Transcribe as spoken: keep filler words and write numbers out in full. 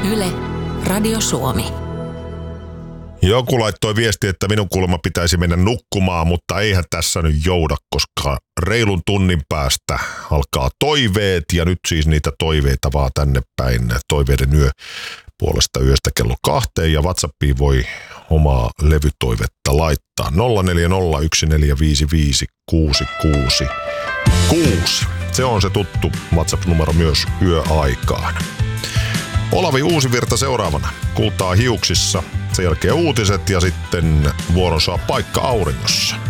Yle, Radio Suomi. Joku laittoi viesti, että minun kuulemma pitäisi mennä nukkumaan, mutta eihän tässä nyt jouda, koska reilun tunnin päästä alkaa toiveet ja nyt siis niitä toiveita vaan tänne päin. Toiveiden yö puolesta yöstä kello kahteen ja WhatsAppiin voi omaa levytoivetta laittaa nolla neljä nolla yksi neljä viisi viisi kuusi kuusi kuusi. Se on se tuttu WhatsApp-numero myös yöaikaan. Olavi Uusivirta seuraavana. Kultaa hiuksissa. Sen jälkeen uutiset ja sitten vuoron saa Paikka auringossa.